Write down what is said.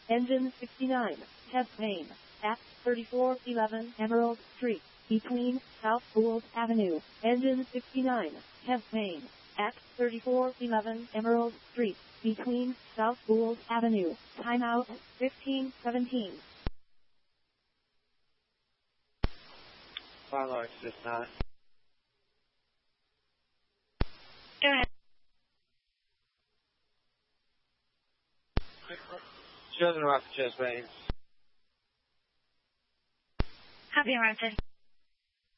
Engine 69, head main, at 3411 Emerald Street, between South Gould Avenue. Engine 69, head main, at 3411 Emerald Street, between South Gould Avenue. Timeout 1517. Follow, it's just not. Go ahead. Children off the chest veins. Copy, Roger.